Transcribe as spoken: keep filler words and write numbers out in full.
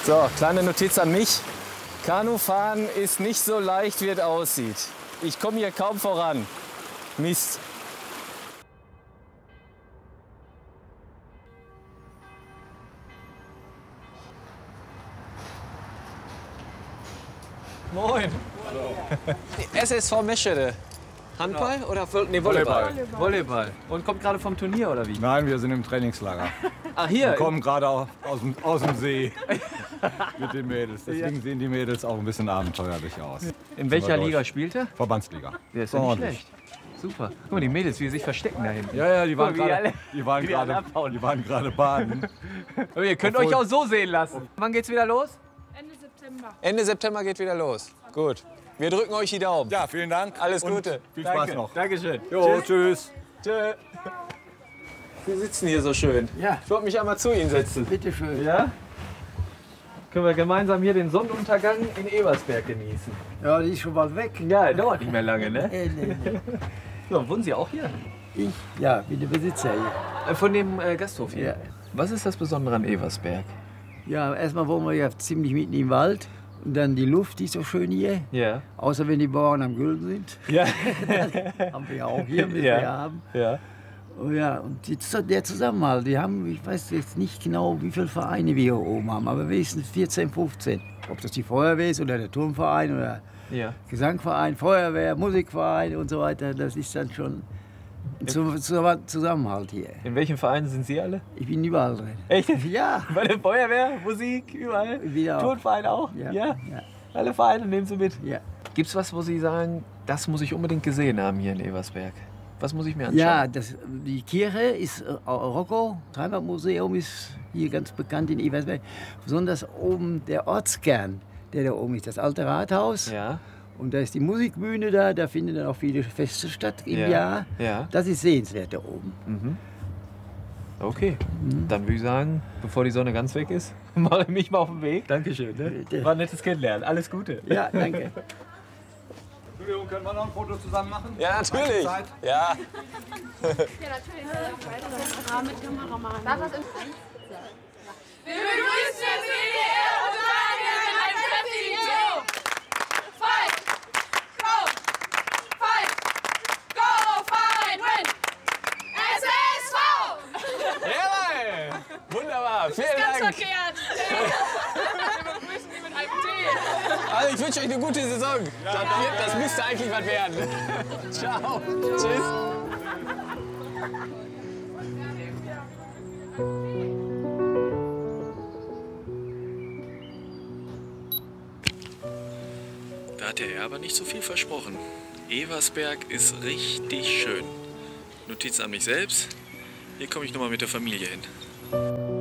So, kleine Notiz an mich. Kanufahren ist nicht so leicht, wie es aussieht. Ich komme hier kaum voran. Mist. Moin. S S V Meschede. Handball oder nee, Volleyball? Volleyball. Volleyball. Und kommt gerade vom Turnier oder wie? Nein, wir sind im Trainingslager. Ach hier? Wir kommen gerade aus, dem- aus dem See mit den Mädels. Deswegen sehen die Mädels auch ein bisschen abenteuerlich aus. In welcher Sind wir Liga durch. spielt er? Verbandsliga. Der ist ja nicht Ordentlich. schlecht. Super. Guck mal, die Mädels, wie sie sich verstecken da hinten. Ja, ja, die waren Guck mal, wie gerade alle- die waren wie die alle gerade abhauen. die waren gerade baden. Aber ihr könnt Obwohl- euch auch so sehen lassen. Wann geht's wieder los? Ende September. Ende September geht wieder los. Gut. Wir drücken euch die Daumen. Ja, vielen Dank. Alles und Gute. Viel Danke. Spaß noch. Dankeschön. Jo, tschüss. Tschö. Wir sitzen hier so schön. Ja. Ich wollte mich einmal zu Ihnen setzen. Bitte schön. Ja? Können wir gemeinsam hier den Sonnenuntergang in Ebersberg genießen? Ja, die ist schon bald weg. Ja, dauert nicht mehr lange, ne? Nee, nee, nee. So, wohnen Sie auch hier? Ich, ja, bin der Besitzer hier. Äh, Von dem äh, Gasthof hier? Ja. Was ist das Besondere an Eversberg? Ja, erstmal wohnen wir ja ziemlich mitten im Wald. Und dann die Luft, die ist so schön hier. Ja. Außer wenn die Bauern am Gülden sind. Ja. Haben wir ja auch hier, müssen Ja. wir haben. Ja. Oh ja, und die, der Zusammenhalt, die haben, ich weiß jetzt nicht genau, wie viele Vereine wir hier oben haben, aber wenigstens vierzehn, fünfzehn. Ob das die Feuerwehr ist oder der Turmverein oder Ja. Gesangverein, Feuerwehr, Musikverein und so weiter, das ist dann schon ein Zu- Zu- Zusammenhalt hier. In welchen Vereinen sind Sie alle? Ich bin überall drin. Echt? Ja. Bei der Feuerwehr, Musik, überall? Wieder auch. Turnverein auch? Ja. Ja. Ja. Alle Vereine nehmen Sie mit? Ja. Gibt's was, wo Sie sagen, das muss ich unbedingt gesehen haben hier in Eversberg? Was muss ich mir anschauen? Ja, das, die Kirche ist äh, Rocco, Heimatmuseum ist hier ganz bekannt in Eversberg. Besonders oben der Ortskern, der da oben ist, das alte Rathaus. Ja. Und da ist die Musikbühne da, da finden dann auch viele Feste statt im Ja. Jahr. Ja. Das ist sehenswert da oben. Mhm. Okay, dann würde ich sagen, bevor die Sonne ganz weg ist, mache ich mich mal auf den Weg. Dankeschön. Ne? Bitte. War ein nettes Kennenlernen. Alles Gute. Ja, danke. Entschuldigung, können wir noch ein Foto zusammen machen? Ja, natürlich. Ja. Ja, natürlich. Ja, mit Kameramann. Das ist Wir begrüßen Sie hier und sagen einen kräftigen Go! Fight! Go! Fight! Go! Fight! Win! S S V! Jawohl. Wunderbar. Vielen Ganz Dank. verkehrt! Wir begrüßen Sie mit einem Tee! Also ich wünsche euch eine gute Saison. Das, das müsste eigentlich was werden. Ciao. Tschüss. Da hatte er aber nicht so viel versprochen. Eversberg ist richtig schön. Notiz an mich selbst. Hier komme ich nochmal mit der Familie hin.